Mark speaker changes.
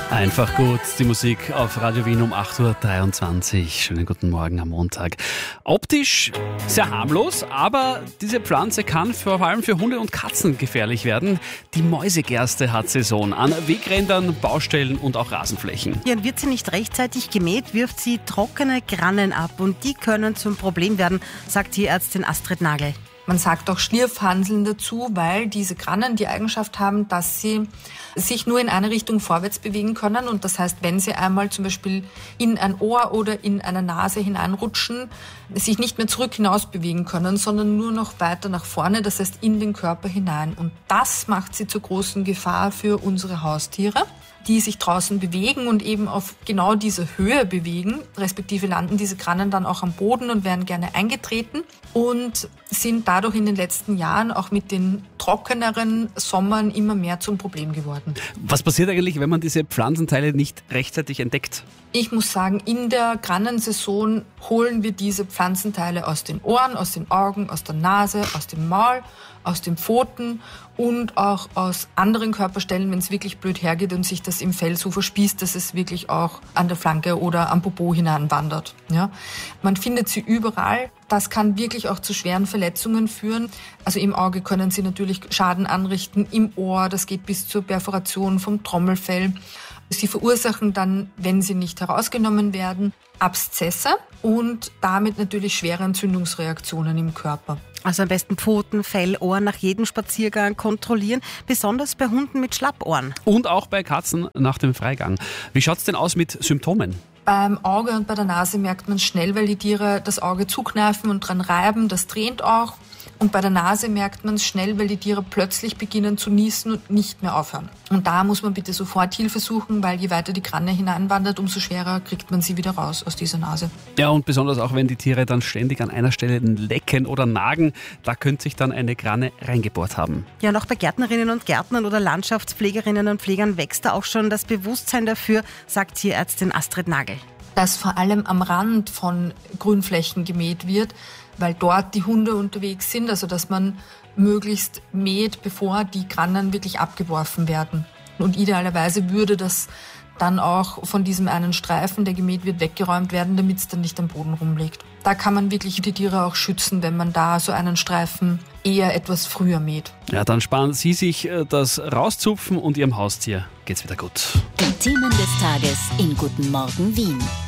Speaker 1: Einfach gut, die Musik auf Radio Wien um 8.23 Uhr. Schönen guten Morgen am Montag. Optisch sehr harmlos, aber diese Pflanze kann vor allem für Hunde und Katzen gefährlich werden. Die Mäusegerste hat Saison an Wegrändern, Baustellen und auch Rasenflächen.
Speaker 2: Ja, und wird sie nicht rechtzeitig gemäht, wirft sie trockene Grannen ab und die können zum Problem werden, sagt Tierärztin Astrid Nagel.
Speaker 3: Man sagt auch Schlierfhanseln dazu, weil diese Grannen die Eigenschaft haben, dass sie sich nur in eine Richtung vorwärts bewegen können. Und das heißt, wenn sie einmal zum Beispiel in ein Ohr oder in eine Nase hineinrutschen, sich nicht mehr zurück hinaus bewegen können, sondern nur noch weiter nach vorne, das heißt in den Körper hinein. Und das macht sie zur großen Gefahr für unsere Haustiere, die sich draußen bewegen und eben auf genau diese Höhe bewegen, respektive landen diese Grannen dann auch am Boden und werden gerne eingetreten und sind dadurch in den letzten Jahren auch mit den trockeneren Sommern immer mehr zum Problem geworden.
Speaker 1: Was passiert eigentlich, wenn man diese Pflanzenteile nicht rechtzeitig entdeckt?
Speaker 3: Ich muss sagen, in der Grannensaison holen wir diese Pflanzenteile aus den Ohren, aus den Augen, aus der Nase, aus dem Maul, aus den Pfoten und auch aus anderen Körperstellen, wenn es wirklich blöd hergeht und sich das im Fell so verspießt, dass es wirklich auch an der Flanke oder am Popo hineinwandert. Ja? Man findet sie überall. Das kann wirklich auch zu schweren Verletzungen führen. Also im Auge können sie natürlich Schaden anrichten, im Ohr, das geht bis zur Perforation vom Trommelfell. Sie verursachen dann, wenn sie nicht herausgenommen werden, Abszesse und damit natürlich schwere Entzündungsreaktionen im Körper.
Speaker 2: Also am besten Pfoten, Fell, Ohren nach jedem Spaziergang kontrollieren, besonders bei Hunden mit Schlappohren.
Speaker 1: Und auch bei Katzen nach dem Freigang. Wie schaut's denn aus mit Symptomen?
Speaker 3: Beim Auge und bei der Nase merkt man schnell, weil die Tiere das Auge zukneifen und dran reiben, das tränt auch. Und bei der Nase merkt man es schnell, weil die Tiere plötzlich beginnen zu niesen und nicht mehr aufhören. Und da muss man bitte sofort Hilfe suchen, weil je weiter die Granne hineinwandert, umso schwerer kriegt man sie wieder raus aus dieser Nase.
Speaker 1: Ja, und besonders auch, wenn die Tiere dann ständig an einer Stelle lecken oder nagen, da könnte sich dann eine Granne reingebohrt haben.
Speaker 2: Ja, und auch bei Gärtnerinnen und Gärtnern oder Landschaftspflegerinnen und Pflegern wächst da auch schon das Bewusstsein dafür, sagt Tierärztin Astrid Nagel.
Speaker 3: Dass vor allem am Rand von Grünflächen gemäht wird, weil dort die Hunde unterwegs sind, also dass man möglichst mäht, bevor die Grannen wirklich abgeworfen werden. Und idealerweise würde das dann auch von diesem einen Streifen, der gemäht wird, weggeräumt werden, damit es dann nicht am Boden rumliegt. Da kann man wirklich die Tiere auch schützen, wenn man da so einen Streifen eher etwas früher mäht.
Speaker 1: Ja, dann sparen Sie sich das Rauszupfen und Ihrem Haustier geht's wieder gut.
Speaker 4: Die Themen des Tages in Guten Morgen Wien.